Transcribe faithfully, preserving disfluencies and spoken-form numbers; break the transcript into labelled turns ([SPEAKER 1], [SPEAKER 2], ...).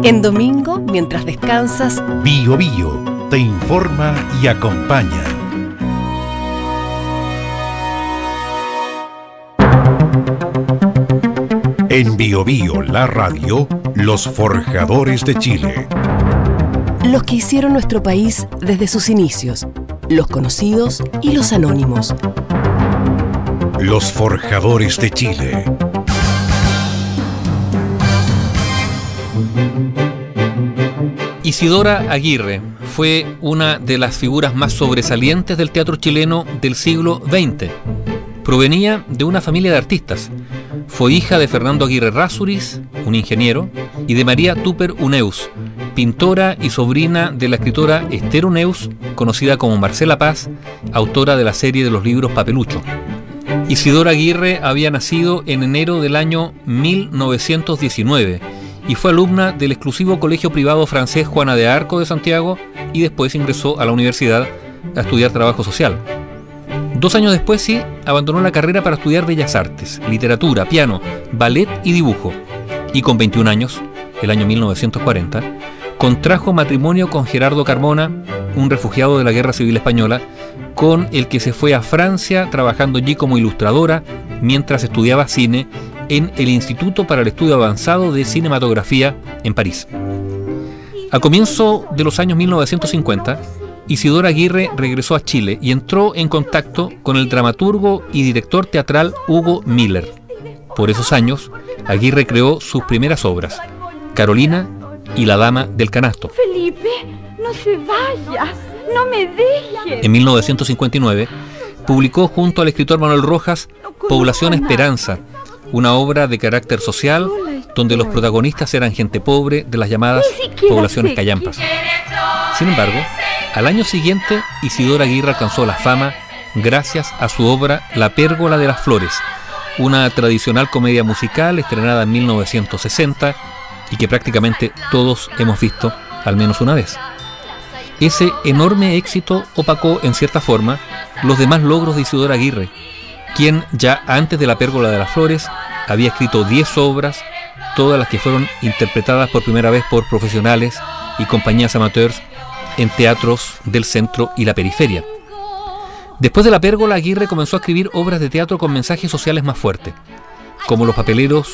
[SPEAKER 1] En domingo, mientras descansas,
[SPEAKER 2] Bio Bio te informa y acompaña. En Bio Bio, la radio, los forjadores de Chile.
[SPEAKER 1] Los que hicieron nuestro país desde sus inicios, los conocidos y los anónimos.
[SPEAKER 2] Los forjadores de Chile.
[SPEAKER 3] Isidora Aguirre fue una de las figuras más sobresalientes del teatro chileno del siglo veinte. Provenía de una familia de artistas. Fue hija de Fernando Aguirre Rázuriz, un ingeniero, y de María Tupper Uneus, pintora y sobrina de la escritora Esther Uneus, conocida como Marcela Paz, autora de la serie de los libros Papelucho. Isidora Aguirre había nacido en enero del año mil novecientos diecinueve y fue alumna del exclusivo colegio privado francés Juana de Arco de Santiago y después ingresó a la universidad a estudiar trabajo social. Dos años después sí, abandonó la carrera para estudiar Bellas Artes, literatura, piano, ballet y dibujo. Y con veintiún años, el año mil novecientos cuarenta, contrajo matrimonio con Gerardo Carmona, un refugiado de la Guerra Civil Española, con el que se fue a Francia trabajando allí como ilustradora mientras estudiaba cine en el Instituto para el Estudio Avanzado de Cinematografía en París. A comienzo de los años mil novecientos cincuenta, Isidora Aguirre regresó a Chile y entró en contacto con el dramaturgo y director teatral Hugo Miller. Por esos años, Aguirre creó sus primeras obras, Carolina y La Dama del Canasto.
[SPEAKER 4] Felipe, no se vaya, no me deje.
[SPEAKER 3] En mil novecientos cincuenta y nueve, publicó junto al escritor Manuel Rojas Población Esperanza, una obra de carácter social donde los protagonistas eran gente pobre de las llamadas poblaciones callampas. Sin embargo, al año siguiente, Isidora Aguirre alcanzó la fama gracias a su obra La Pérgola de las Flores, una tradicional comedia musical estrenada en mil novecientos sesenta y que prácticamente todos hemos visto al menos una vez. Ese enorme éxito opacó en cierta forma los demás logros de Isidora Aguirre, quien ya antes de La Pérgola de las Flores había escrito diez obras, todas las que fueron interpretadas por primera vez por profesionales y compañías amateurs en teatros del centro y la periferia. Después de La Pérgola, Aguirre comenzó a escribir obras de teatro con mensajes sociales más fuertes, como Los Papeleros